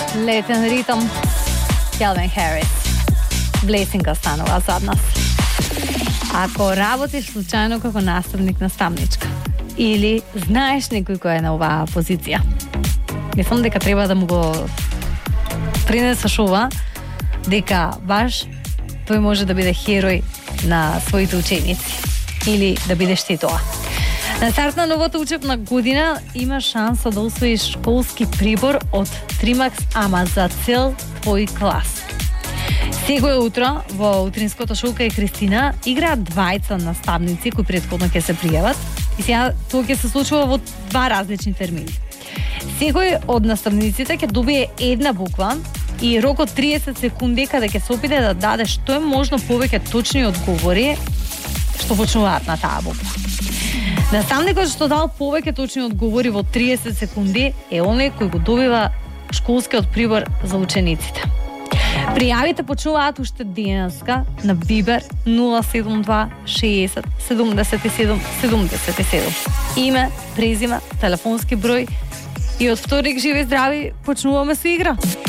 Летен ритм. Келвин Харис. Блесинка станува зад нас. Ако работиш случајно како наставник-наставничка или знаеш некој кој е на оваа позиција, мислам дека треба да му го пренесеш ова, дека баш тој може да биде херој на своите ученици или да бидеш ти тоа. На старт на новата учебна година има шанса да усвоиш школски прибор од Тримакс, ама за цел твој клас. Секој утро во утринското шоу кај Кристина играат двајца наставници кои претходно ќе се пријават и сега тоа ќе се случува во два различни термини. Секој од наставниците ќе добие една буква и рок од 30 секунди каде ќе се опита да даде што е можно повеќе точни одговори што почнуваат на таа буква. Наставникот што дал повеќе точни одговори во 30 секунди е оној кој го добива школскиот прибор за учениците. Пријавите почнуваат уште денеска на Viber 072 60 77 77. Име, презиме, телефонски број и од вторник живи здрави почнуваме со игра.